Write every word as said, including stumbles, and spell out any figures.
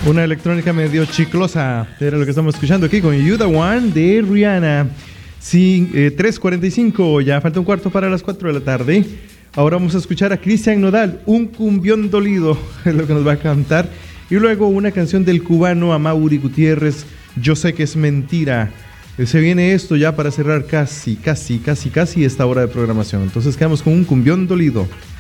Una electrónica medio chiclosa, era lo que estamos escuchando aquí con You The One de Rihanna. Sí, eh, tres cuarenta y cinco, ya falta un cuarto para las cuatro de la tarde. Ahora vamos a escuchar a Cristian Nodal, Un cumbión dolido, es lo que nos va a cantar. Y luego una canción del cubano Amaury Gutiérrez, Yo sé que es mentira. Eh, se viene esto ya para cerrar casi, casi, casi, casi esta hora de programación. Entonces quedamos con Un cumbión dolido.